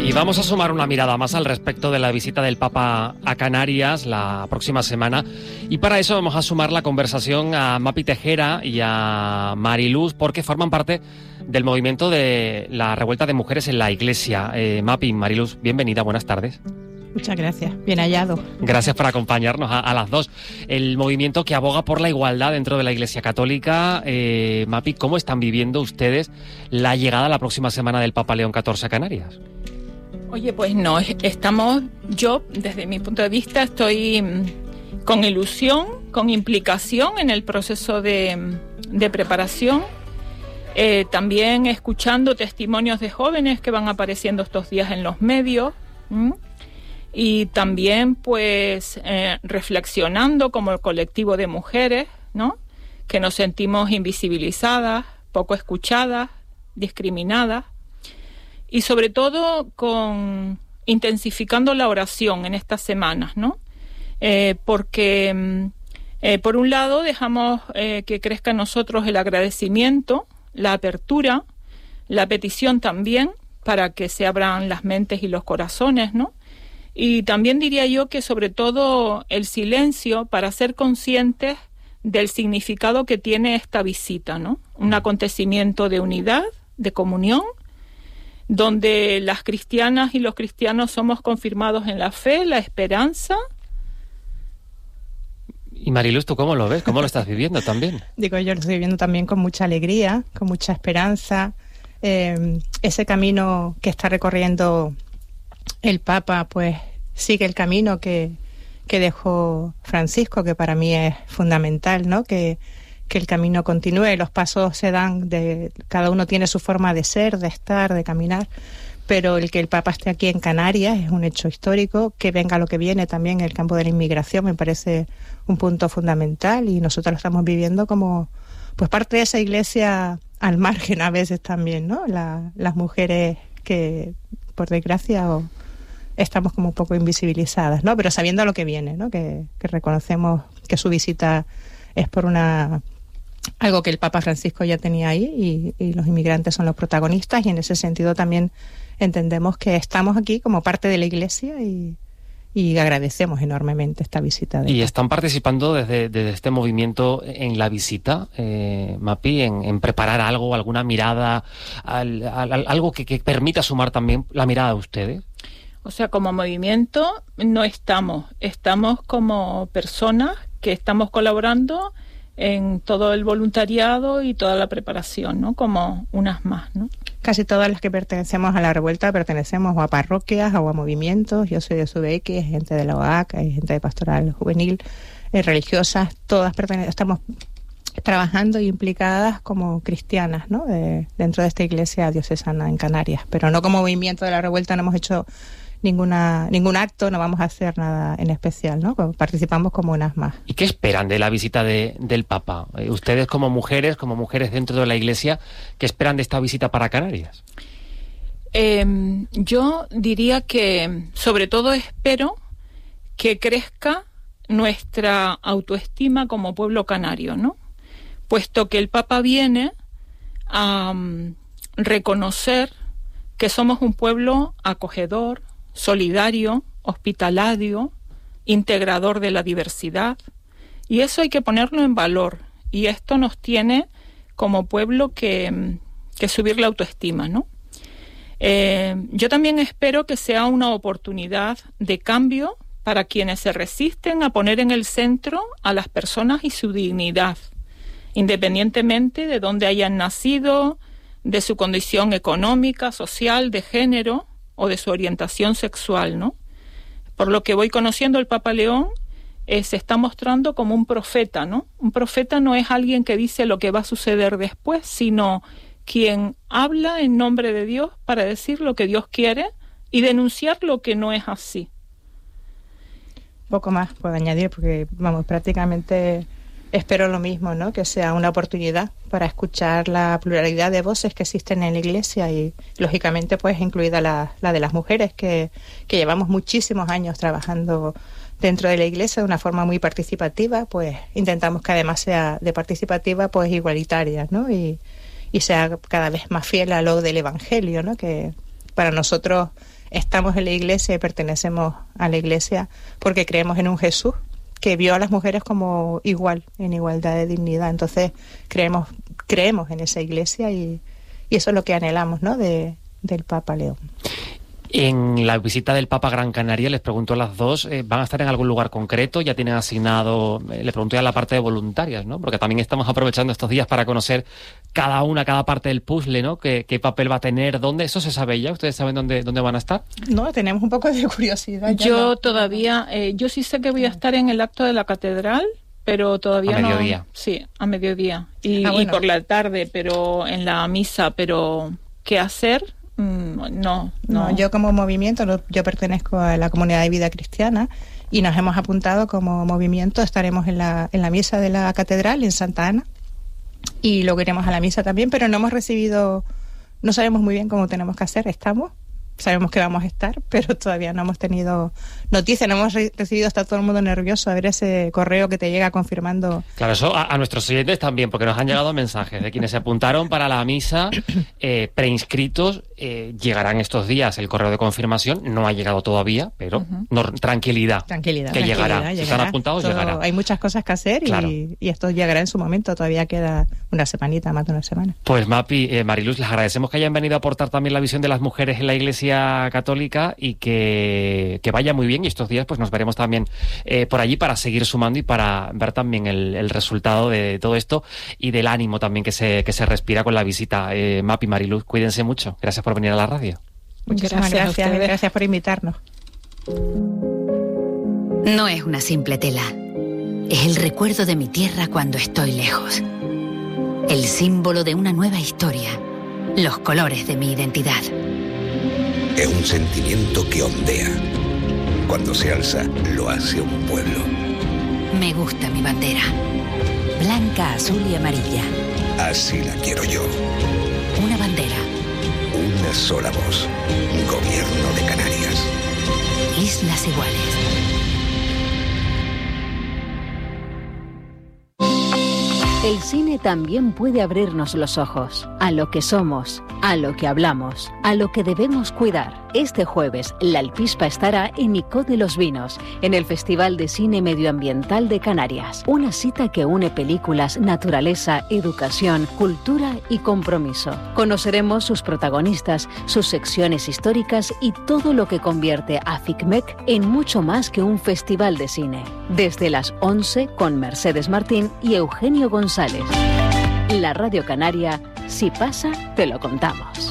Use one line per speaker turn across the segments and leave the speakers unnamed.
Y vamos a sumar una mirada más al respecto de la visita del Papa a Canarias la próxima semana. Y para eso vamos a sumar la conversación a Mapi Tejera y a Mariluz, porque forman parte del movimiento de la revuelta de mujeres en la Iglesia. Mapi, Mariluz, bienvenida, buenas tardes.
Muchas gracias, bien hallado.
Gracias por acompañarnos a las dos. El movimiento que aboga por la igualdad dentro de la Iglesia Católica. Mapi, ¿cómo están viviendo ustedes la llegada la próxima semana del Papa León XIV a Canarias?
Oye, pues no, yo desde mi punto de vista estoy con ilusión, con implicación en el proceso de preparación, también escuchando testimonios de jóvenes que van apareciendo estos días en los medios, y también pues reflexionando como el colectivo de mujeres, ¿no?, que nos sentimos invisibilizadas, poco escuchadas, discriminadas. Y sobre todo intensificando la oración en estas semanas, ¿no? Porque por un lado dejamos que crezca en nosotros el agradecimiento, la apertura, la petición también para que se abran las mentes y los corazones, ¿no? Y también diría yo que sobre todo el silencio para ser conscientes del significado que tiene esta visita, ¿no? Un acontecimiento de unidad, de comunión, donde las cristianas y los cristianos somos confirmados en la fe, la esperanza.
Y Mariluz, ¿tú cómo lo ves? ¿Cómo lo estás viviendo también?
Digo, yo lo estoy viviendo también con mucha alegría, con mucha esperanza. Ese camino que está recorriendo el Papa, pues sigue el camino que dejó Francisco, que para mí es fundamental, ¿no? Que el camino continúe, los pasos se dan, cada uno tiene su forma de ser, de estar, de caminar, pero el que el Papa esté aquí en Canarias es un hecho histórico, que venga lo que viene también en el campo de la inmigración me parece un punto fundamental, y nosotros lo estamos viviendo como pues parte de esa iglesia al margen a veces también, ¿no? Las mujeres que por desgracia estamos como un poco invisibilizadas, ¿no? Pero sabiendo lo que viene, ¿no? Que reconocemos que su visita es por algo que el Papa Francisco ya tenía ahí, y los inmigrantes son los protagonistas, y en ese sentido también entendemos que estamos aquí como parte de la Iglesia y agradecemos enormemente esta visita.
¿Y están participando desde este movimiento en la visita, Mapi, en preparar algo, alguna mirada, algo que permita sumar también la mirada de ustedes?
O sea, como movimiento no estamos como personas que estamos colaborando en todo el voluntariado y toda la preparación, ¿no? Como unas más, ¿no?
Casi todas las que pertenecemos a la revuelta pertenecemos o a parroquias o a movimientos. Yo soy de SUBEX, hay gente de la OAC, hay gente de Pastoral Juvenil, religiosas, todas estamos trabajando y implicadas como cristianas, ¿no? Dentro de esta iglesia diocesana en Canarias, pero no como movimiento de la revuelta, no hemos hecho ningún acto, no vamos a hacer nada en especial, ¿no? Participamos como unas más.
¿Y qué esperan de la visita del Papa? Ustedes como mujeres dentro de la Iglesia, ¿qué esperan de esta visita para Canarias?
Yo diría que sobre todo espero que crezca nuestra autoestima como pueblo canario, ¿no? Puesto que el Papa viene a reconocer que somos un pueblo acogedor, solidario, hospitalario, integrador de la diversidad, y eso hay que ponerlo en valor, y esto nos tiene como pueblo que subir la autoestima, ¿no? Yo también espero que sea una oportunidad de cambio para quienes se resisten a poner en el centro a las personas y su dignidad, independientemente de dónde hayan nacido, de su condición económica, social, de género o de su orientación sexual, ¿no? Por lo que voy conociendo, el Papa León se está mostrando como un profeta, ¿no? Un profeta no es alguien que dice lo que va a suceder después, sino quien habla en nombre de Dios para decir lo que Dios quiere y denunciar lo que no es así.
Poco más puedo añadir, porque vamos, prácticamente espero lo mismo, ¿no? Que sea una oportunidad para escuchar la pluralidad de voces que existen en la Iglesia, y lógicamente pues incluida la de las mujeres que llevamos muchísimos años trabajando dentro de la Iglesia de una forma muy participativa. Pues intentamos que además sea de participativa pues igualitaria, ¿no? Y sea cada vez más fiel a lo del Evangelio, ¿no? Que para nosotros estamos en la Iglesia y pertenecemos a la Iglesia porque creemos en un Jesús que vio a las mujeres como igual, en igualdad de dignidad. Entonces creemos en esa Iglesia y eso es lo que anhelamos, ¿no?, del Papa León.
En la visita del Papa a Gran Canaria, les pregunto a las dos, ¿van a estar en algún lugar concreto? ¿Ya tienen asignado, le pregunté a la parte de voluntarias, ¿no? Porque también estamos aprovechando estos días para conocer cada parte del puzzle, ¿no? ¿Qué papel va a tener? ¿Dónde? ¿Eso se sabe ya? ¿Ustedes saben dónde van a estar?
No, tenemos un poco de curiosidad.
Yo todavía, yo sí sé que voy a estar en el acto de la catedral, pero todavía no. ¿A mediodía? Sí, a mediodía. Y por la tarde, pero en la misa, pero ¿qué hacer? No,
yo como movimiento, yo pertenezco a la Comunidad de Vida Cristiana y nos hemos apuntado como movimiento, estaremos en la misa de la catedral en Santa Ana y luego iremos a la misa también, pero no hemos recibido, no sabemos muy bien cómo tenemos que hacer, sabemos que vamos a estar, pero todavía no hemos tenido noticias, no hemos recibido, está todo el mundo nervioso a ver ese correo que te llega confirmando.
Claro, eso a nuestros oyentes también, porque nos han llegado mensajes de quienes se apuntaron para la misa, preinscritos, llegarán estos días el correo de confirmación, no ha llegado todavía, pero tranquilidad, que llegará. Si están apuntados, llegará.
Hay muchas cosas que hacer, claro. y esto llegará en su momento, todavía queda una semanita, más de una semana.
Pues Mapi, Mariluz, les agradecemos que hayan venido a aportar también la visión de las mujeres en la Iglesia Católica y que vaya muy bien, y estos días pues nos veremos también por allí para seguir sumando y para ver también el resultado de todo esto y del ánimo también que se respira con la visita. Mapi, Mariluz, cuídense mucho. Gracias por venir a la radio.
Muchísimas gracias por invitarnos.
No es una simple tela. Es el recuerdo de mi tierra cuando estoy lejos. El símbolo de una nueva historia. Los colores de mi identidad.
Es un sentimiento que ondea. Cuando se alza, lo hace un pueblo.
Me gusta mi bandera. Blanca, azul y amarilla.
Así la quiero yo.
Una bandera.
Una sola voz. Gobierno de Canarias.
Islas Iguales.
El cine también puede abrirnos los ojos a lo que somos, a lo que hablamos, a lo que debemos cuidar. Este jueves, La Alpispa estará en Icó de los Vinos, en el Festival de Cine Medioambiental de Canarias. Una cita que une películas, naturaleza, educación, cultura y compromiso. Conoceremos sus protagonistas, sus secciones históricas y todo lo que convierte a FICMEC en mucho más que un festival de cine. Desde las 11 con Mercedes Martín y Eugenio González. La Radio Canaria, si pasa, te lo contamos.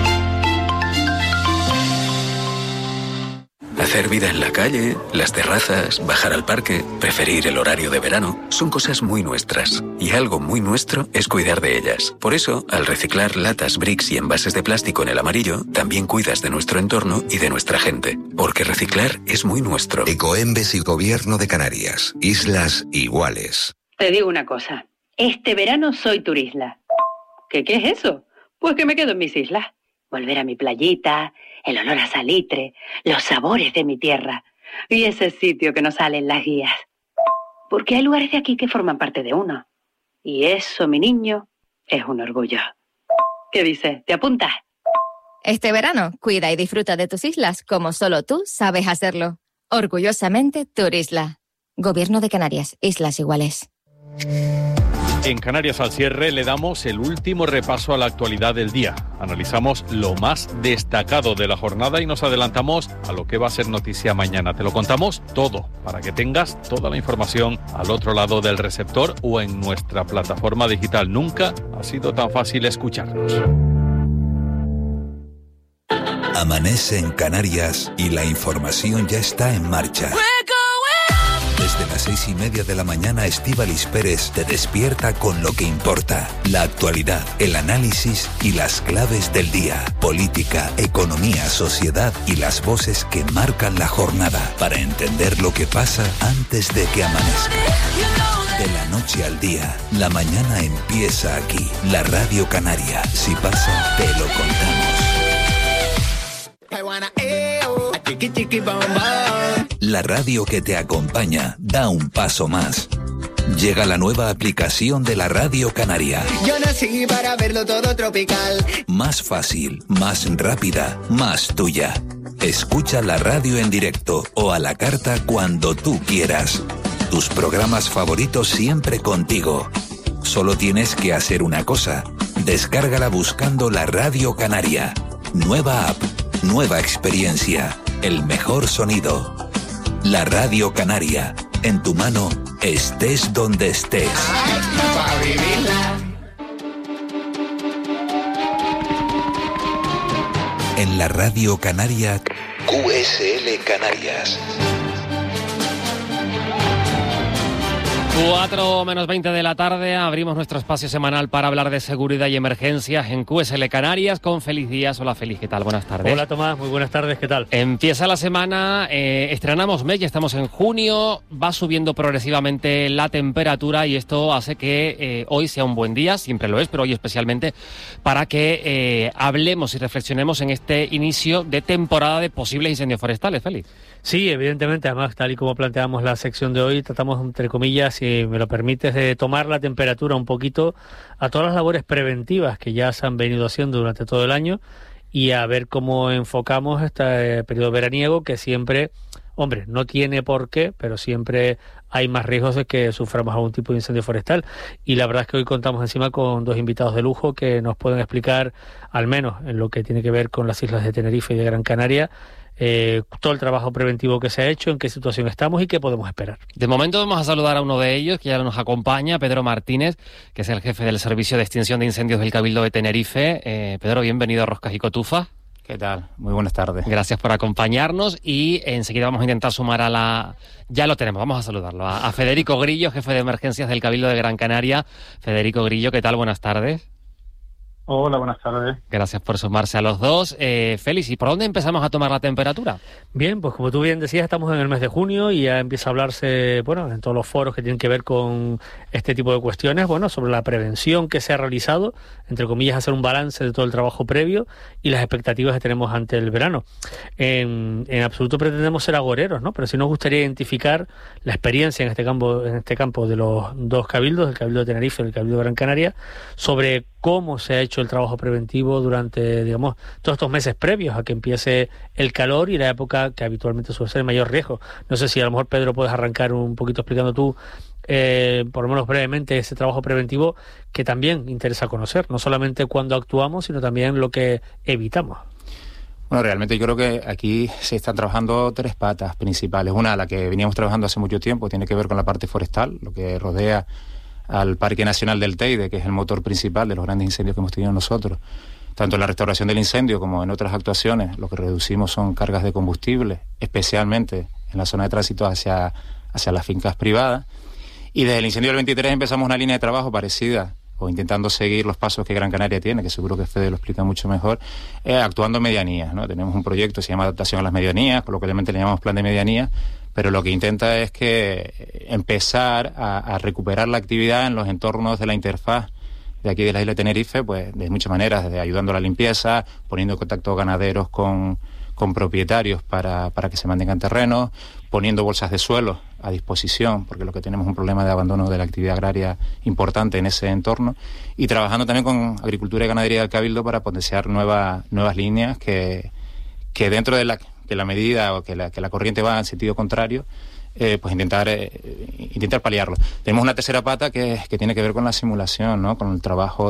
Hacer vida en la calle, las terrazas, bajar al parque, preferir el horario de verano, son cosas muy nuestras. Y algo muy nuestro es cuidar de ellas. Por eso, al reciclar latas, bricks y envases de plástico en el amarillo, también cuidas de nuestro entorno y de nuestra gente. Porque reciclar es muy nuestro.
Ecoembes y Gobierno de Canarias. Islas Iguales.
Te digo una cosa. Este verano soy turisla. ¿Qué es eso? Pues que me quedo en mis islas. Volver a mi playita, el olor a salitre, los sabores de mi tierra y ese sitio que nos sale en las guías. Porque hay lugares de aquí que forman parte de uno. Y eso, mi niño, es un orgullo. ¿Qué dices? ¿Te apuntas?
Este verano, cuida y disfruta de tus islas como solo tú sabes hacerlo. Orgullosamente, Turisla. Gobierno de Canarias, Islas Iguales.
En Canarias al cierre le damos el último repaso a la actualidad del día. Analizamos lo más destacado de la jornada y nos adelantamos a lo que va a ser noticia mañana. Te lo contamos todo para que tengas toda la información al otro lado del receptor o en nuestra plataforma digital. Nunca ha sido tan fácil escucharnos.
Amanece en Canarias y la información ya está en marcha. Desde las 6:30 de la mañana, Estíbaliz Pérez te despierta con lo que importa. La actualidad, el análisis y las claves del día. Política, economía, sociedad y las voces que marcan la jornada. Para entender lo que pasa antes de que amanezca. De la noche al día, la mañana empieza aquí. La Radio Canaria. Si pasa, te lo contamos. La radio que te acompaña da un paso más. Llega la nueva aplicación de la Radio Canaria.
Yo nací para verlo todo tropical.
Más fácil, más rápida, más tuya. Escucha la radio en directo o a la carta cuando tú quieras. Tus programas favoritos siempre contigo. Solo tienes que hacer una cosa. Descárgala buscando La Radio Canaria. Nueva app, nueva experiencia, el mejor sonido. La Radio Canaria. En tu mano, estés donde estés. En la Radio Canaria, QSL Canarias.
4:20 de la tarde, abrimos nuestro espacio semanal para hablar de seguridad y emergencias en QSL Canarias con Félix Díaz. Hola Félix, ¿qué tal? Buenas tardes.
Hola Tomás, muy buenas tardes, ¿qué tal?
Empieza la semana, estrenamos mes, ya estamos en junio, va subiendo progresivamente la temperatura y esto hace que hoy sea un buen día, siempre lo es, pero hoy especialmente para que hablemos y reflexionemos en este inicio de temporada de posibles incendios forestales, Félix.
Sí, evidentemente, además, tal y como planteamos la sección de hoy, tratamos, entre comillas, si me lo permites, de tomar la temperatura un poquito a todas las labores preventivas que ya se han venido haciendo durante todo el año y a ver cómo enfocamos este periodo veraniego que siempre, hombre, no tiene por qué, pero siempre hay más riesgos de que suframos algún tipo de incendio forestal. Y la verdad es que hoy contamos encima con dos invitados de lujo que nos pueden explicar, al menos en lo que tiene que ver con las islas de Tenerife y de Gran Canaria, todo el trabajo preventivo que se ha hecho, en qué situación estamos y qué podemos esperar.
De momento vamos a saludar a uno de ellos, que ya nos acompaña, Pedro Martínez, que es el jefe del Servicio de Extinción de Incendios del Cabildo de Tenerife. Pedro, bienvenido a Roscas y Cotufas.
¿Qué tal? Muy buenas tardes.
Gracias por acompañarnos y enseguida vamos a intentar sumar a la... Ya lo tenemos, vamos a saludarlo. A Federico Grillo, jefe de emergencias del Cabildo de Gran Canaria. Federico Grillo, ¿qué tal? Buenas tardes.
Hola, buenas tardes.
Gracias por sumarse a los dos. Félix, ¿y por dónde empezamos a tomar la temperatura?
Bien, pues como tú bien decías, estamos en el mes de junio y ya empieza a hablarse, bueno, en todos los foros que tienen que ver con este tipo de cuestiones, bueno, sobre la prevención que se ha realizado, entre comillas, hacer un balance de todo el trabajo previo y las expectativas que tenemos ante el verano. En absoluto pretendemos ser agoreros, ¿no? Pero sí nos gustaría identificar la experiencia en este campo de los dos cabildos, el Cabildo de Tenerife y el Cabildo de Gran Canaria, sobre cómo se ha hecho el trabajo preventivo durante, digamos, todos estos meses previos a que empiece el calor y la época que habitualmente suele ser el mayor riesgo. No sé si a lo mejor, Pedro, puedes arrancar un poquito explicando tú, por lo menos brevemente, ese trabajo preventivo que también interesa conocer, no solamente cuando actuamos, sino también lo que evitamos.
Bueno, realmente yo creo que aquí se están trabajando tres patas principales. Una, la que veníamos trabajando hace mucho tiempo, tiene que ver con la parte forestal, lo que rodea al Parque Nacional del Teide, que es el motor principal de los grandes incendios que hemos tenido nosotros. Tanto en la restauración del incendio como en otras actuaciones, lo que reducimos son cargas de combustible, especialmente en la zona de tránsito hacia las fincas privadas. Y desde el incendio del 23 empezamos una línea de trabajo parecida, o intentando seguir los pasos que Gran Canaria tiene, que seguro que Fede lo explica mucho mejor, actuando en medianías, ¿no? Tenemos un proyecto que se llama Adaptación a las Medianías, coloquialmente le llamamos Plan de Medianías, pero lo que intenta es que empezar a recuperar la actividad en los entornos de la interfaz de aquí de la isla de Tenerife, pues de muchas maneras, desde ayudando a la limpieza, poniendo en contacto ganaderos con propietarios para que se mantengan terrenos, poniendo bolsas de suelo a disposición, porque lo que tenemos es un problema de abandono de la actividad agraria importante en ese entorno, y trabajando también con Agricultura y Ganadería del Cabildo para potenciar nuevas líneas que dentro de la medida o que la corriente va en sentido contrario, pues intentar paliarlo. Tenemos una tercera pata que tiene que ver con la simulación, ¿no? Con el trabajo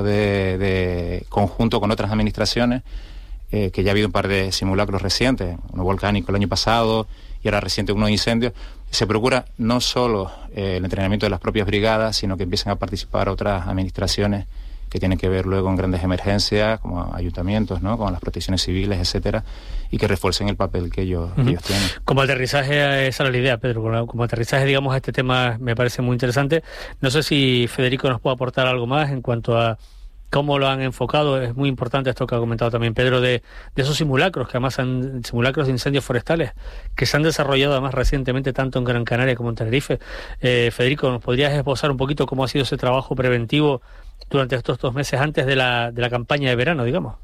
de conjunto con otras administraciones, que ya ha habido un par de simulacros recientes, uno volcánico el año pasado y ahora reciente uno de incendios. Se procura no solo el entrenamiento de las propias brigadas, sino que empiecen a participar otras administraciones que tienen que ver luego en grandes emergencias, como ayuntamientos, ¿no? Con las protecciones civiles, etcétera, y que refuercen el papel que ellos tienen.
Como aterrizaje, esa era la idea, Pedro, como aterrizaje, digamos, a este tema me parece muy interesante. No sé si Federico nos puede aportar algo más en cuanto a cómo lo han enfocado. Es muy importante esto que ha comentado también Pedro, de esos simulacros, que además son simulacros de incendios forestales, que se han desarrollado además recientemente tanto en Gran Canaria como en Tenerife. Federico, ¿nos podrías esbozar un poquito cómo ha sido ese trabajo preventivo durante estos 2 meses antes de la campaña de verano, digamos?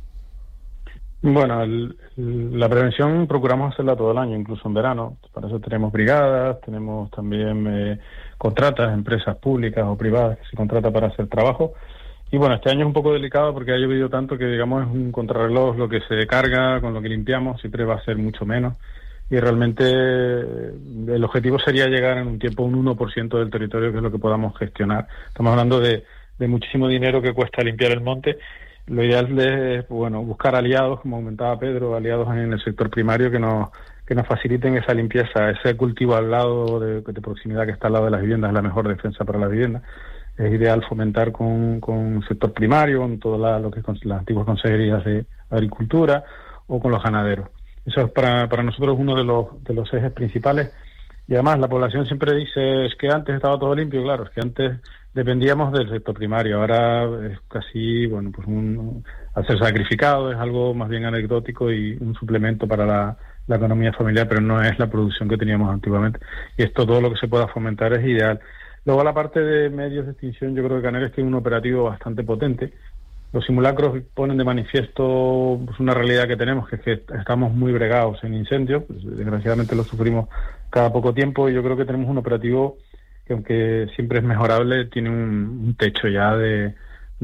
Bueno, la prevención procuramos hacerla todo el año, incluso en verano. Para eso tenemos brigadas, tenemos también contratas, empresas públicas o privadas que se contratan para hacer trabajo. Y bueno, este año es un poco delicado porque ha llovido tanto que, digamos, es un contrarreloj. Lo que se carga con lo que limpiamos siempre va a ser mucho menos. Y realmente el objetivo sería llegar en un tiempo a un 1% del territorio, que es lo que podamos gestionar. Estamos hablando de muchísimo dinero que cuesta limpiar el monte. Lo ideal es, bueno, buscar aliados, como comentaba Pedro, aliados en el sector primario que nos faciliten esa limpieza. Ese cultivo al lado de proximidad que está al lado de las viviendas es la mejor defensa para las viviendas. Es ideal fomentar con el sector primario, con todo lo que las antiguas consejerías de agricultura o con los ganaderos. Eso es para nosotros uno de los ejes principales. Y además la población siempre dice, es que antes estaba todo limpio. Claro, es que antes dependíamos del sector primario. Ahora es casi, bueno, pues al ser sacrificado es algo más bien anecdótico y un suplemento para la economía familiar, pero no es la producción que teníamos antiguamente. Y esto, todo lo que se pueda fomentar es ideal. Luego la parte de medios de extinción, yo creo que Canarias tiene un operativo bastante potente. Los simulacros ponen de manifiesto pues, una realidad que tenemos, que es que estamos muy bregados en incendios. Pues, desgraciadamente lo sufrimos cada poco tiempo, y yo creo que tenemos un operativo que, aunque siempre es mejorable, tiene un techo ya de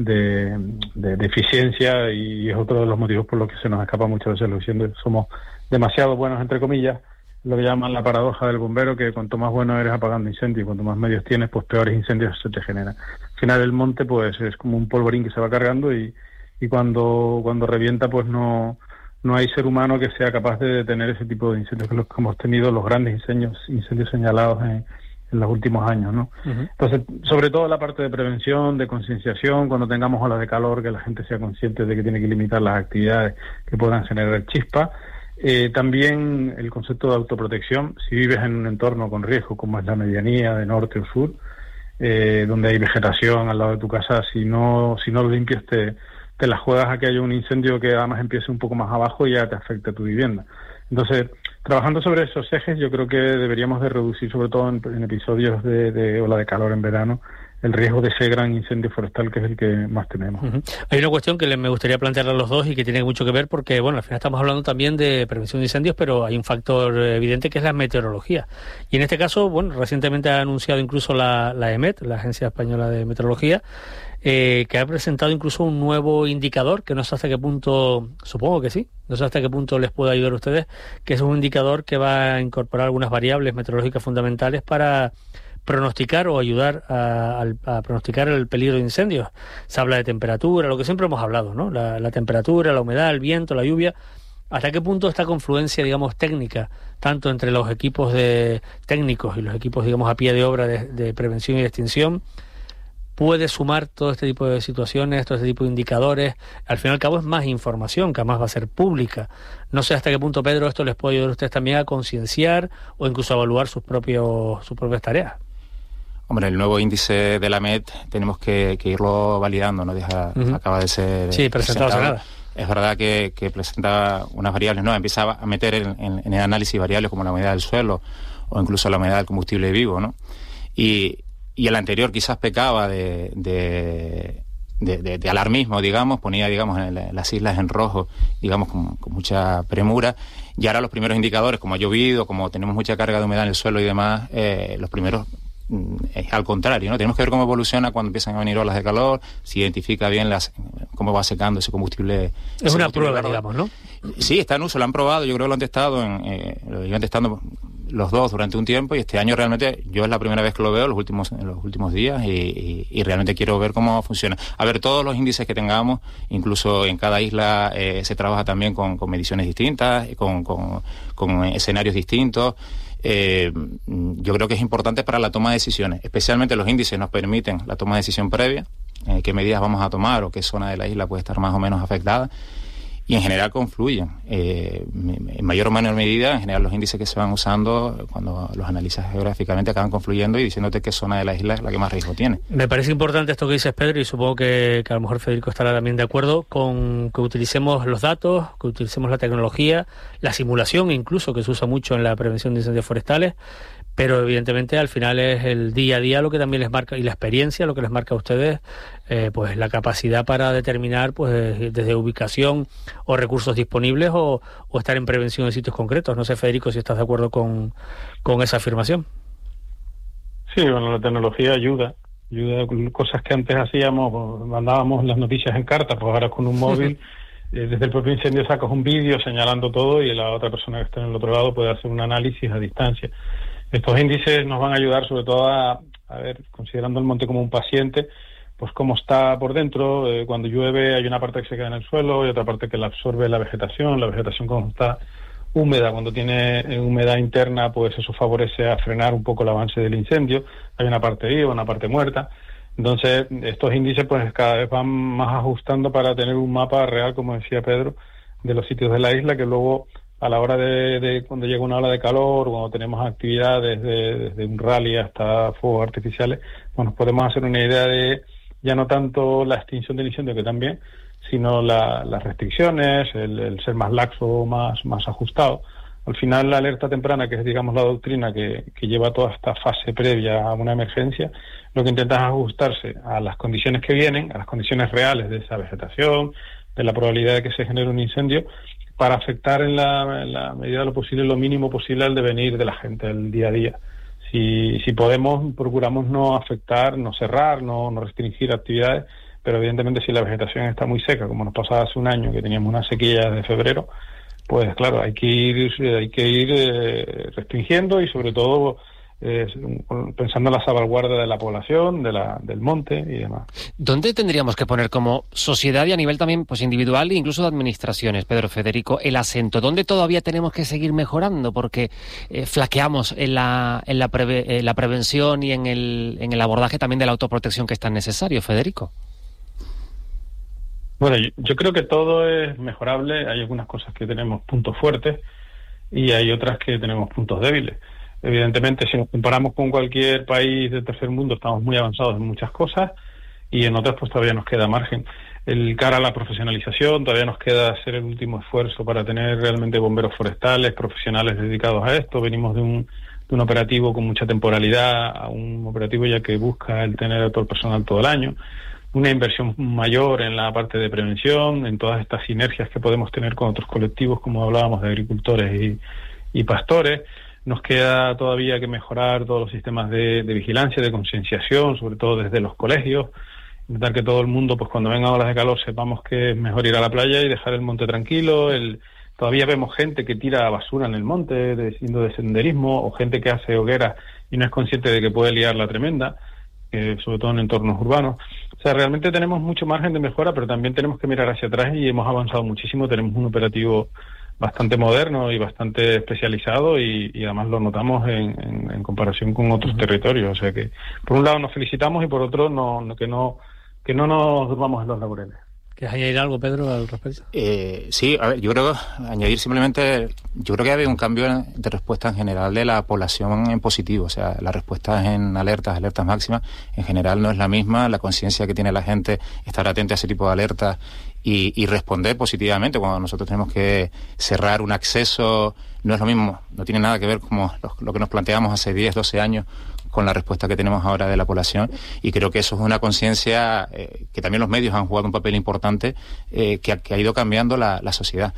eficiencia, y es otro de los motivos por los que se nos escapa muchas veces lo diciendo. Somos demasiado buenos, entre comillas, lo que llaman la paradoja del bombero, que cuanto más bueno eres apagando incendios, cuanto más medios tienes, pues peores incendios se te generan. Al final el monte pues es como un polvorín que se va cargando, y cuando revienta pues no hay ser humano que sea capaz de detener ese tipo de incendios, que es lo que hemos tenido los grandes incendios señalados en los últimos años, ¿no? Uh-huh. Entonces, sobre todo la parte de prevención, de concienciación, cuando tengamos olas de calor, que la gente sea consciente de que tiene que limitar las actividades que puedan generar chispa. También el concepto de autoprotección. Si vives en un entorno con riesgo, como es la medianía de norte o sur, donde hay vegetación al lado de tu casa, si no lo limpias, te la juegas a que haya un incendio que además empiece un poco más abajo y ya te afecta a tu vivienda. Entonces, trabajando sobre esos ejes, yo creo que deberíamos de reducir, sobre todo en episodios de ola de calor en verano, el riesgo de ese gran incendio forestal, que es el que más tenemos. Uh-huh.
Hay una cuestión que me gustaría plantearle a los dos y que tiene mucho que ver, porque bueno, al final estamos hablando también de prevención de incendios, pero hay un factor evidente que es la meteorología. Y en este caso, bueno, recientemente ha anunciado incluso la EMET, la Agencia Española de Meteorología, que ha presentado incluso un nuevo indicador, que no sé hasta qué punto, supongo que sí, no sé hasta qué punto les puede ayudar a ustedes, que es un indicador que va a incorporar algunas variables meteorológicas fundamentales para pronosticar o ayudar a pronosticar el peligro de incendios. Se habla de temperatura, lo que siempre hemos hablado, ¿no? La temperatura, la humedad, el viento, la lluvia. ¿Hasta qué punto esta confluencia, digamos, técnica, tanto entre los equipos técnicos y los equipos, digamos, a pie de obra de prevención y de extinción, puede sumar todo este tipo de situaciones, todo este tipo de indicadores? Al fin y al cabo es más información, que además va a ser pública. No sé hasta qué punto, Pedro, esto les puede ayudar a ustedes también a concienciar o incluso a evaluar sus propias tareas.
Hombre, el nuevo índice de la MET tenemos que irlo validando, ¿no? Acaba de ser
presentado. Nada.
Es verdad que presenta unas variables, ¿no? Empieza a meter en el análisis variables como la humedad del suelo o incluso la humedad del combustible vivo, ¿no? Y el anterior quizás pecaba de alarmismo, digamos, ponía, digamos, las islas en rojo, digamos, con mucha premura. Y ahora los primeros indicadores, como ha llovido, como tenemos mucha carga de humedad en el suelo y demás, los primeros al contrario, ¿no? Tenemos que ver cómo evoluciona cuando empiezan a venir olas de calor, si identifica bien cómo va secando ese combustible.
Es una prueba, digamos, ¿no?
Sí, está en uso, lo han probado, yo creo que lo han testado, lo llevan testando los dos durante un tiempo, y este año realmente yo es la primera vez que lo veo en los últimos días, y realmente quiero ver cómo funciona. A ver, todos los índices que tengamos, incluso en cada isla se trabaja también con mediciones distintas, con escenarios distintos. Yo creo que es importante para la toma de decisiones, especialmente los índices nos permiten la toma de decisión previa, qué medidas vamos a tomar o qué zona de la isla puede estar más o menos afectada, y en general confluyen. En mayor o menor medida, en general los índices que se van usando, cuando los analizas geográficamente, acaban confluyendo y diciéndote qué zona de la isla es la que más riesgo tiene.
Me parece importante esto que dices, Pedro, y supongo que a lo mejor Federico estará también de acuerdo con que utilicemos los datos, que utilicemos la tecnología, la simulación incluso, que se usa mucho en la prevención de incendios forestales, pero evidentemente al final es el día a día lo que también les marca, y la experiencia lo que les marca a ustedes, pues la capacidad para determinar, pues desde ubicación o recursos disponibles o estar en prevención en sitios concretos. No sé, Federico, si estás de acuerdo con esa afirmación.
Sí, bueno, la tecnología ayuda, Cosas que antes hacíamos, pues, mandábamos las noticias en carta, pues ahora con un móvil, desde el propio incendio sacas un vídeo señalando todo y la otra persona que está en el otro lado puede hacer un análisis a distancia. Estos índices nos van a ayudar sobre todo a ver, considerando el monte como un paciente, pues cómo está por dentro. Cuando llueve hay una parte que se queda en el suelo y otra parte que la absorbe la vegetación como está húmeda, cuando tiene humedad interna, pues eso favorece a frenar un poco el avance del incendio. Hay una parte viva, una parte muerta. Entonces, estos índices pues cada vez van más ajustando para tener un mapa real, como decía Pedro, de los sitios de la isla, que luego a la hora de cuando llega una ola de calor, cuando tenemos actividades desde un rally hasta fuegos artificiales, pues nos podemos hacer una idea de ya no tanto la extinción del incendio, que también, sino las restricciones, el ser más laxo, más ajustado. Al final, la alerta temprana, que es, digamos, la doctrina que lleva toda esta fase previa a una emergencia, lo que intenta es ajustarse a las condiciones que vienen, a las condiciones reales de esa vegetación, de la probabilidad de que se genere un incendio, para afectar en la medida de lo posible, lo mínimo posible, al devenir de la gente, el día a día. Si podemos, procuramos no afectar, no cerrar, no restringir actividades, pero evidentemente si la vegetación está muy seca, como nos pasaba hace un año, que teníamos una sequía desde febrero, pues claro, hay que ir restringiendo y sobre todo pensando en la salvaguarda de la población, del monte y demás.
¿Dónde tendríamos que poner como sociedad y a nivel también pues individual e incluso de administraciones, Pedro Federico, el acento? ¿Dónde todavía tenemos que seguir mejorando? Porque flaqueamos en la prevención y en el abordaje también de la autoprotección, que es tan necesario, Federico.
Bueno, yo creo que todo es mejorable. Hay algunas cosas que tenemos puntos fuertes y hay otras que tenemos puntos débiles. Evidentemente, si nos comparamos con cualquier país del tercer mundo, estamos muy avanzados en muchas cosas y en otras pues todavía nos queda margen. El cara a la profesionalización, todavía nos queda hacer el último esfuerzo para tener realmente bomberos forestales, profesionales dedicados a esto. Venimos de un operativo con mucha temporalidad a un operativo ya que busca el tener a todo el personal todo el año. Una inversión mayor en la parte de prevención, en todas estas sinergias que podemos tener con otros colectivos, como hablábamos, de agricultores y pastores. Nos queda todavía que mejorar todos los sistemas de vigilancia, de concienciación, sobre todo desde los colegios, intentar que todo el mundo, pues cuando vengan olas de calor, sepamos que es mejor ir a la playa y dejar el monte tranquilo. Todavía vemos gente que tira basura en el monte, siendo de senderismo, o gente que hace hogueras y no es consciente de que puede liarla tremenda, sobre todo en entornos urbanos. O sea, realmente tenemos mucho margen de mejora, pero también tenemos que mirar hacia atrás y hemos avanzado muchísimo. Tenemos un operativo bastante moderno y bastante especializado y además lo notamos en comparación con otros territorios. O sea que, por un lado, nos felicitamos y por otro, que no nos durmamos en los laureles.
¿Quieres añadir algo, Pedro, al respecto?
Sí, a ver, yo creo que ha habido un cambio de respuesta en general de la población en positivo. O sea, las respuestas en alertas máximas, en general no es la misma. La conciencia que tiene la gente, estar atenta a ese tipo de alertas y responder positivamente cuando nosotros tenemos que cerrar un acceso, no es lo mismo, no tiene nada que ver como lo que nos planteamos hace 10, 12 años con la respuesta que tenemos ahora de la población, y creo que eso es una conciencia que también los medios han jugado un papel importante, que ha ido cambiando la sociedad.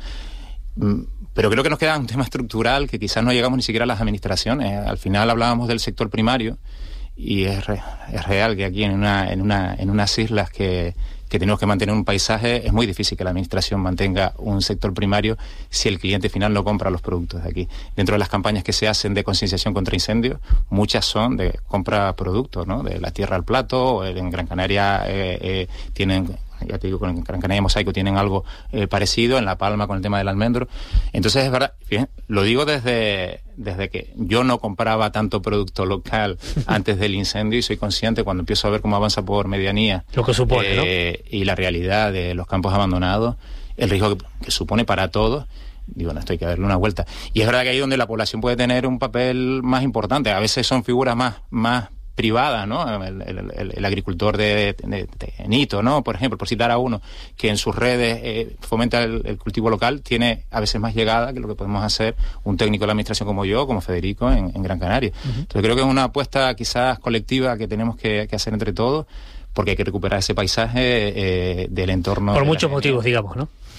Pero creo que nos queda un tema estructural que quizás no llegamos ni siquiera a las administraciones. Al final hablábamos del sector primario y es real que aquí en unas islas que tenemos que mantener un paisaje, es muy difícil que la administración mantenga un sector primario si el cliente final no compra los productos de aquí. Dentro de las campañas que se hacen de concienciación contra incendios, muchas son de compra productos, ¿no? De la tierra al plato, o en Gran Canaria tienen, ya te digo, con Gran Canaria Mosaico tienen algo parecido, en La Palma con el tema del almendro. Entonces es verdad, fíjense, lo digo desde que yo no compraba tanto producto local antes del incendio, y soy consciente cuando empiezo a ver cómo avanza por medianía
lo que supone, ¿no?
Y la realidad de los campos abandonados, el riesgo que supone para todos. Digo, no, esto hay que darle una vuelta. Y es verdad que ahí donde la población puede tener un papel más importante. A veces son figuras más privadas, ¿no? El agricultor de Nito, ¿no? Por ejemplo, por citar a uno, que en sus redes fomenta el cultivo local, tiene a veces más llegada que lo que podemos hacer un técnico de la administración como yo, como Federico, en Gran Canaria. Entonces creo que es una apuesta quizás colectiva que tenemos que hacer entre todos, porque hay que recuperar ese paisaje del entorno.
Por muchos motivos, digamos, ¿no?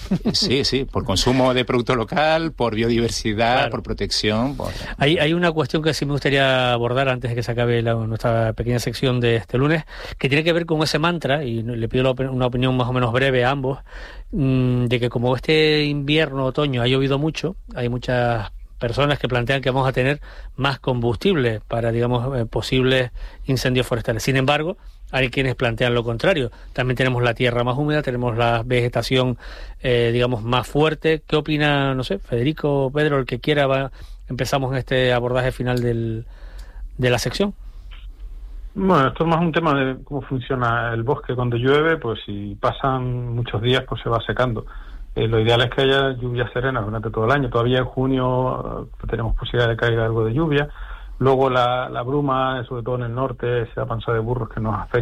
Sí, por consumo de producto local, por biodiversidad, claro, por protección.
Hay una cuestión que sí me gustaría abordar antes de que se acabe nuestra pequeña sección de este lunes, que tiene que ver con ese mantra, y le pido una opinión más o menos breve a ambos, de que como este invierno, otoño ha llovido mucho, hay muchas personas que plantean que vamos a tener más combustible para, digamos, posibles incendios forestales. Sin embargo, hay quienes plantean lo contrario. También tenemos la tierra más húmeda, tenemos la vegetación, digamos, más fuerte. ¿Qué opina, no sé, Federico, Pedro, el que quiera? Empezamos en este abordaje final de la sección.
Bueno, esto es más un tema de cómo funciona el bosque. Cuando llueve, pues si pasan muchos días, pues se va secando. Lo ideal es que haya lluvias serenas durante todo el año. Todavía en junio tenemos posibilidad de que caiga algo de lluvia. Luego la bruma, sobre todo en el norte, esa panza de burros que nos afecta